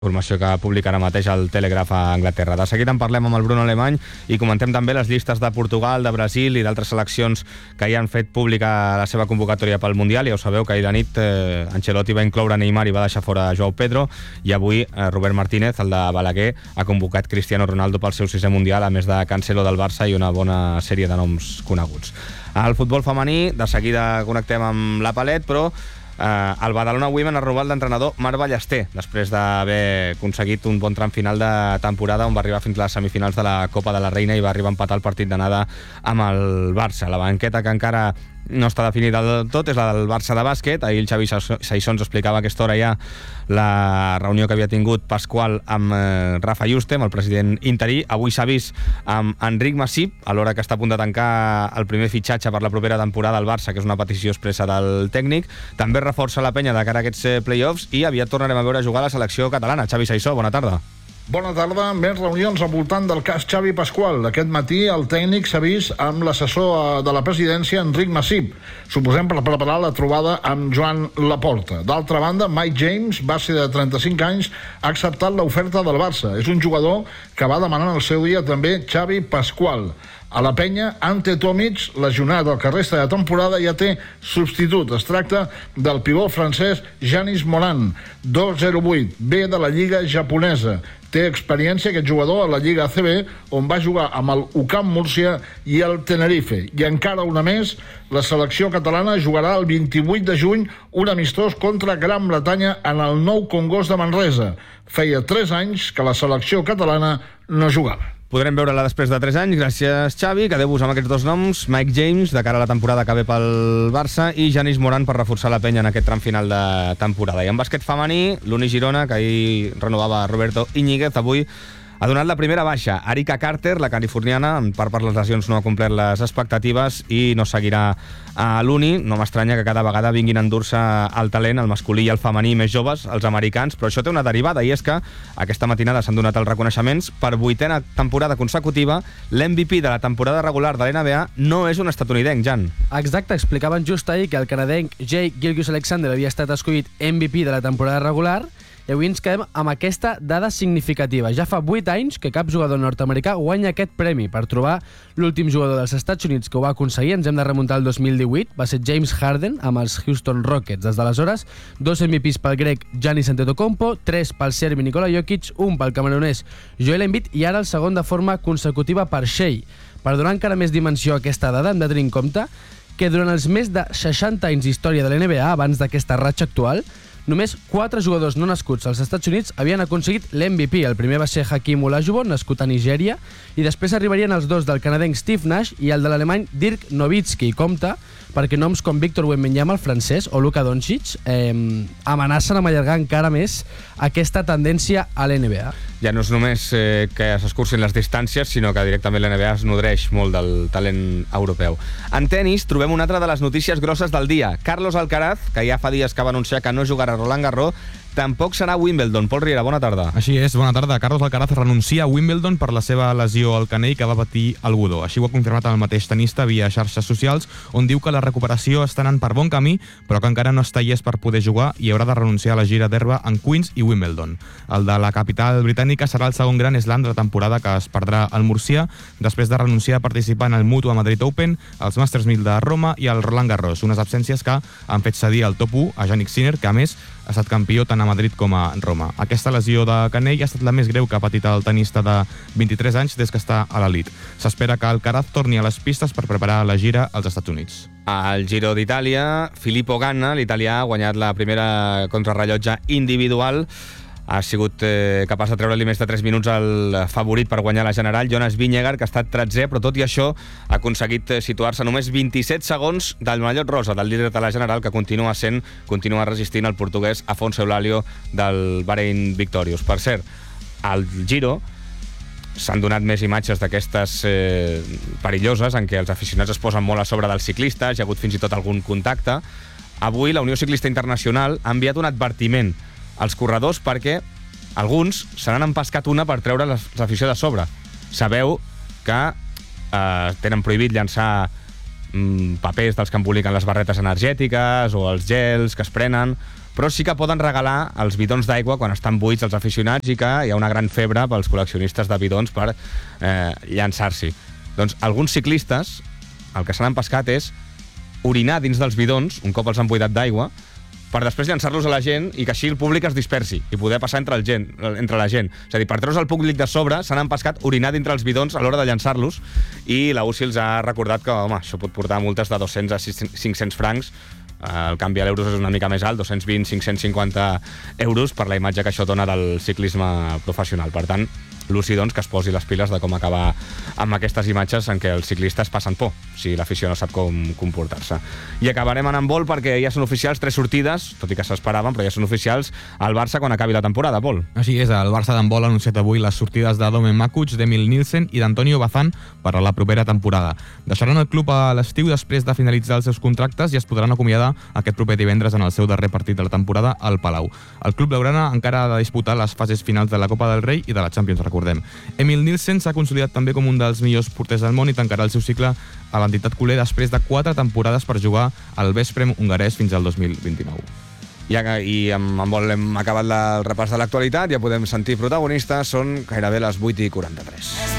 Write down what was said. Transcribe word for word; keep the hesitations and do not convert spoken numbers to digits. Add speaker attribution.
Speaker 1: Informació que publicarà mateix el Telegraph a Anglaterra. De seguida en parlem amb el Bruno Alemany i comentem també les llistes de Portugal, de Brasil i d'altres seleccions que ja han fet pública la seva convocatòria pel Mundial. Ja ho sabeu que ahir de nit eh, Ancelotti va incloure Neymar i va deixar fora Joao Pedro, i avui eh, Robert Martínez, el de Balaguer, ha convocat Cristiano Ronaldo pel seu sisè Mundial, a més de Cancelo del Barça i una bona sèrie de noms coneguts. Al futbol femení, de seguida connectem amb la Palet, però Uh, el Badalona Women ha robat l'entrenador Marc Ballester després d'haver aconseguit un bon tram final de temporada on va arribar fins a les semifinals de la Copa de la Reina i va arribar a empatar el partit d'anada amb el Barça. La banqueta que encara no està definida del tot és la del Barça de bàsquet. Ahir el Xavi Saissons explicava a aquesta hora ja la reunió que havia tingut Pasqual amb eh, Rafa Juste, amb el president interí. Avui s'ha vist amb Enric Massip, a l'hora que està a punt de tancar el primer fitxatge per la propera temporada al Barça, que és una petició expressa del tècnic. També reforça la penya de cara a aquests eh, play-offs i aviat tornarem a veure jugar a la selecció catalana. Xavi Saissó, bona tarda.
Speaker 2: Bona tarda. Més reunions al voltant del cas Xavi Pasqual. Aquest matí el tècnic s'ha vist amb l'assessor de la presidència, Enric Massip, suposem per preparar la trobada amb Joan Laporta. D'altra banda, Mike James, base de trenta-cinc anys, ha acceptat l'oferta del Barça. És un jugador que va demanar en el seu dia també Xavi Pasqual. A la penya, Ante Tomic, lesionat el que resta de temporada, ja té substitut. Es tracta del pivot francès Yanis Moran, dos zero vuit, ve de la Lliga japonesa. Té experiència aquest jugador a la Lliga A C B, on va jugar amb el U C A M Múrcia i el Tenerife. I encara una més, la selecció catalana jugarà el vint-i-vuit de juny un amistós contra Gran Bretanya en el Nou Congost de Manresa. Feia tres anys que la selecció catalana no jugava.
Speaker 1: Podrem veure-la després de tres anys. Gràcies, Xavi. Quedeu-vos amb aquests dos noms. Mike James, de cara a la temporada que ve pel Barça, i Yanis Moran per reforçar la penya en aquest tram final de temporada. I en bàsquet femení, l'Uni Girona, que ahir renovava Roberto Íñiguez, avui ha donat la primera baixa. Erika Carter, la californiana, en part per les lesions no ha complert les expectatives i no seguirà a l'Uni. No m'estranya que cada vegada vinguin a endur-se el talent, el masculí i el femení més joves, els americans, però això té una derivada, i és que aquesta matinada s'han donat els reconeixements. Per vuitena temporada consecutiva, l'M V P de la temporada regular de l'N B A no és un estatunidenc, Jan.
Speaker 3: Exacte, explicaven just ahir que el canadenc Jake Gilgeous-Alexander havia estat escollit M V P de la temporada regular, i avui ens quedem amb aquesta dada significativa. Ja fa vuit anys que cap jugador nord-americà guanya aquest premi. Per trobar l'últim jugador dels Estats Units que ho va aconseguir ens hem de remuntar al dos mil divuit. Va ser James Harden amb els Houston Rockets. Des d'aleshores, dos M V Ps pel grec Giannis Antetokounmpo, tres pel serbi Nikola Jokic, un pel camerunès Joel Embiid i ara el segon de forma consecutiva per Shea. Per donar encara més dimensió a aquesta dada hem de tenir en compte que durant els més de seixanta anys d'història de l'N B A, abans d'aquesta ratxa actual, només quatre jugadors no nascuts als Estats Units havien aconseguit l'M V P. El primer va ser Hakeem Olajuwon, nascut a Nigèria, i després arribarien els dos del canadenc Steve Nash i el de l'alemany Dirk Nowitzki. Compte, perquè noms com Victor Wembanyama, el francès, o Luka Doncic eh, amenacen amb allargar encara més aquesta tendència a l'N B A.
Speaker 1: Ja no és només eh, que s'escurcin les distàncies, sinó que directament l'N B A es nodreix molt del talent europeu. En tenis trobem una altra de les notícies grosses del dia. Carlos Alcaraz, que ja fa dies que va anunciar que no jugarà a Roland Garros, tampoc serà Wimbledon. Pol Riera, bona tarda.
Speaker 4: Així és, bona tarda. Carlos Alcaraz renuncia a Wimbledon per la seva lesió al canell que va patir al Godó. Així ho ha confirmat el mateix tenista via xarxes socials, on diu que la recuperació està anant per bon camí, però que encara no està llest per poder jugar i haurà de renunciar a la gira d'herba en Queens i Wimbledon. El de la capital britànica serà el segon gran slam de la temporada que es perdrà al Murcià, després de renunciar a participar en el Mutua Madrid Open, els Masters mil de Roma i el Roland Garros, unes absències que han fet cedir al top u a Jannik Sinner, que a més ha estat campió tant a Madrid com a Roma. Aquesta lesió de canell ha estat la més greu que ha patit el tenista de vint-i-tres anys des que està a l'elit. S'espera que Alcaraz torni a les pistes per preparar la gira als Estats Units.
Speaker 1: Al Giro d'Itàlia, Filippo Ganna, l'italià, ha guanyat la primera contrarrellotge individual. Ha sigut eh, capaç de treure-li més de tres minuts al favorit per guanyar la general, Jonas Vingegaard, que ha estat tretzè, però tot i això ha aconseguit situar-se només vint-i-set segons del mallot rosa, del líder de la general, que continua sent, continua resistint el portuguès Afonso Eulalio del Bahrein Victorious. Per cert, al Giro s'han donat més imatges d'aquestes eh, perilloses, en què els aficionats es posen molt a sobre dels ciclistes, hi ha hagut fins i tot algun contacte. Avui la Unió Ciclista Internacional ha enviat un advertiment als corredors perquè alguns se n'han empescat una per treure l'afició de sobre. Sabeu que eh, tenen prohibit llançar mm, papers dels que emboliquen les barretes energètiques o els gels que es prenen, però sí que poden regalar els bidons d'aigua quan estan buits els aficionats i que hi ha una gran febre pels col·leccionistes de bidons per eh, llançar-s'hi. Doncs alguns ciclistes el que s'han empescat és orinar dins dels bidons, un cop els han buidat d'aigua, per després llançar-los a la gent i que així el públic es dispersi i poder passar entre, el gent, entre la gent. És a dir, per treure's el públic de sobre, s'han empescat orinar dintre els bidons a l'hora de llançar-los i la U C I els ha recordat que, home, això pot portar multes de dos-cents a cinc-cents francs. El canvi a l'euros és una mica més alt, dos-cents vint a cinc-cents cinquanta euros per la imatge que això dona del ciclisme professional. Per tant, l'U C I, doncs, que es posi les piles de com acabar amb aquestes imatges en què els ciclistes passen por, si l'afició no sap com comportar-se. I acabarem en handbol perquè ja són oficials tres sortides, tot i que s'esperaven, però ja són oficials al Barça quan acabi la temporada, Pol.
Speaker 4: Així és, el Barça d'handbol ha anunciat avui les sortides de Domen Makuc, d'Emil Nielsen i d'Antonio Bazán per a la propera temporada. Deixaran el club a l'estiu després de finalitzar els seus contractes i es podran acomiadar aquest proper divendres en el seu darrer partit de la temporada al Palau. El club blaugrana encara ha de disputar les fases finals de la Copa del Rei i de la Champions, recordem. Emil Nielsen s'ha consolidat també com un dels millors porters del món i tancarà el seu cicle a l'entitat culer després de quatre temporades per jugar al Veszprém hongarès fins al dos mil vint-i-nou.
Speaker 1: Ja, i amb handbol hem acabat el repàs de l'actualitat, ja podem sentir protagonistes, són gairebé les vuit i quaranta-tres.